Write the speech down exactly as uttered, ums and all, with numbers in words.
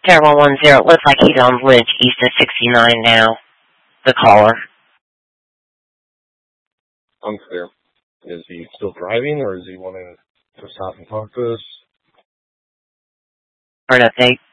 Star one one zero, it looks like he's on Lynch, east of sixty-nine now, the caller. Unclear. Is he still driving, or is he wanting to stop and talk to us? Or an update?